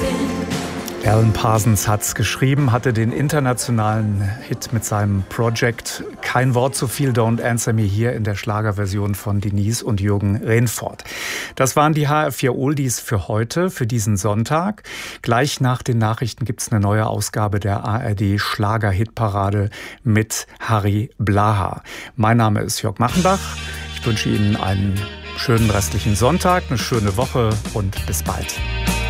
Alan Parsons hat's geschrieben, hatte den internationalen Hit mit seinem Project Kein Wort zu viel, Don't Answer Me hier in der Schlagerversion von Denise und Jürgen Rehfort. Das waren die HR4 Oldies für heute, für diesen Sonntag. Gleich nach den Nachrichten gibt's eine neue Ausgabe der ARD Schlager-Hitparade mit Harry Blaha. Mein Name ist Jörg Machenbach. Ich wünsche Ihnen einen schönen restlichen Sonntag, eine schöne Woche und bis bald.